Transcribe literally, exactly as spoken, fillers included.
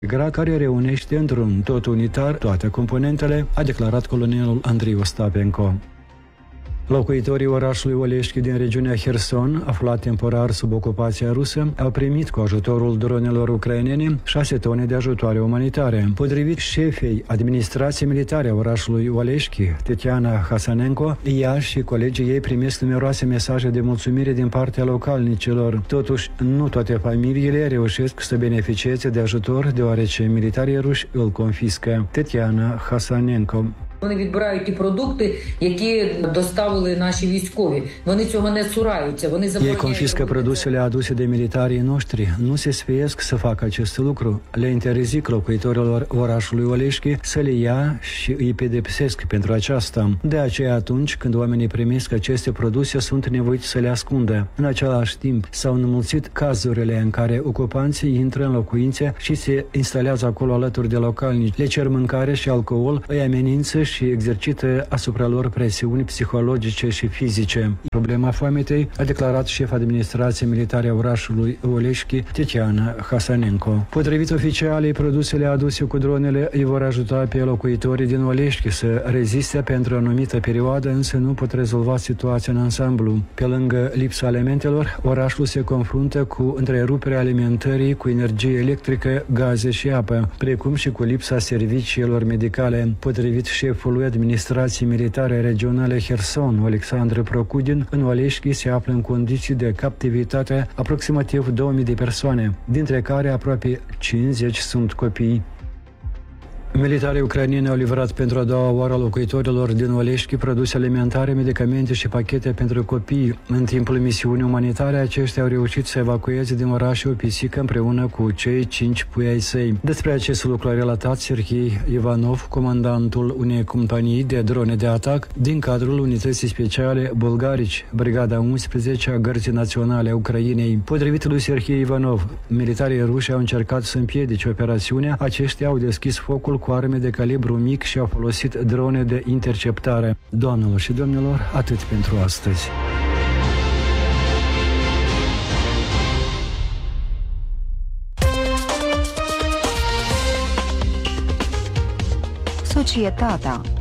care reunește într-un tot unitar toate componentele, a declarat colonelul Andrei Ostapenko. Locuitorii orașului Olești din regiunea Herson, aflat temporar sub ocupația rusă, au primit cu ajutorul dronelor ucrainene șase tone de ajutoare umanitare. Potrivit șefei administrației militare a orașului Olești, Tetiana Hasanenko, ea și colegii ei primesc numeroase mesaje de mulțumire din partea localnicilor. Totuși, nu toate familiile reușesc să beneficieze de ajutor, deoarece militarii ruși îl confiscă. Tetiana Hasanenko. Вони відбирають ті продукти, які доставили наші військові. Вони цього не цураються. Вони Ei confiscă produsele aduse de militarii noștri. Nu se sfeiesc să facă acest lucru. Le interzic locuitorilor orașului Olești să le ia și îi pedepsesc pentru aceasta. De aceea, atunci când oamenii primesc aceste produse, sunt nevoiți să le ascundă. În același timp, s-au înmulțit cazurile în care ocupanții intră în locuințe și se instalează acolo alături de localnici. Le cer mâncare și alcool, îi amenință și exercită asupra lor presiuni psihologice și fizice. Problema foametei, a declarat șefa administrației militare a orașului Olești, Tetiana Hasanenko. Potrivit oficialei, produsele aduse cu dronele îi vor ajuta pe locuitorii din Olești să reziste pentru o anumită perioadă, însă nu pot rezolva situația în ansamblu. Pe lângă lipsa alimentelor, orașul se confruntă cu întreruperea alimentării cu energie electrică, gaze și apă, precum și cu lipsa serviciilor medicale. Potrivit șefului administrației militare regionale Herson, Alexandru Procudin, în Olești se află în condiții de captivitate aproximativ două mii de persoane, dintre care aproape cincizeci sunt copii. Militarii ucraineni au livrat pentru a doua oară locuitorilor din Olești produse alimentare, medicamente și pachete pentru copii. În timpul misiunii umanitare, aceștia au reușit să evacueze din oraș o pisică împreună cu cei cinci pui ai săi. Despre acest lucru a relatat Serhei Ivanov, comandantul unei companii de drone de atac din cadrul unității speciale Bulgarici, Brigada unsprezece a Gărzii Naționale a Ucrainei. Potrivit lui Serhei Ivanov, militarii ruși au încercat să împiedice operațiunea, aceștia au deschis focul cu arme de calibru mic și au folosit drone de interceptare. Doamnelor și domnilor, atât pentru astăzi. Societatea.